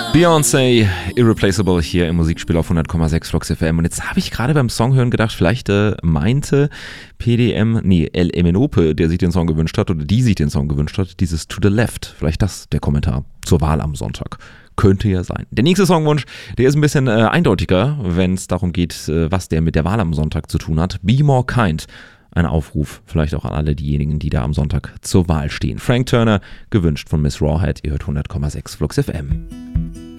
Beyoncé, Irreplaceable hier im Musikspiel auf 100,6 Flux FM. Und jetzt habe ich gerade beim Songhören gedacht, vielleicht meinte El Emenope, der sich den Song gewünscht hat oder die sich den Song gewünscht hat, dieses To the Left. Vielleicht das der Kommentar zur Wahl am Sonntag. Könnte ja sein. Der nächste Songwunsch, der ist ein bisschen eindeutiger, wenn es darum geht, was der mit der Wahl am Sonntag zu tun hat. Be More Kind. Ein Aufruf, vielleicht auch an alle diejenigen, die da am Sonntag zur Wahl stehen. Frank Turner, gewünscht von Miss Rawhead. Ihr hört 100,6 Flux FM.